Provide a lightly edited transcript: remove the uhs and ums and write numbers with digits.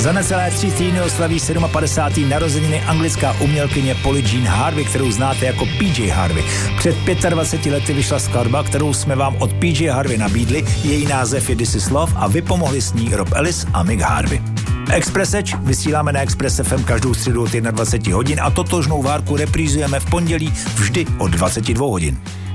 Za necelé 3 týdny oslaví 57. narozeniny anglická umělkyně Polly Jean Harvey, kterou znáte jako PJ Harvey. Před 25 lety vyšla skladba, kterou jsme vám od PJ Harvey nabídli. Její název je This is Love a vypomohli s ní Rob Ellis a Mick Harvey. Expresseč vysíláme na Express FM každou středu od 21 hodin a totožnou várku reprízujeme v pondělí vždy od 22 hodin.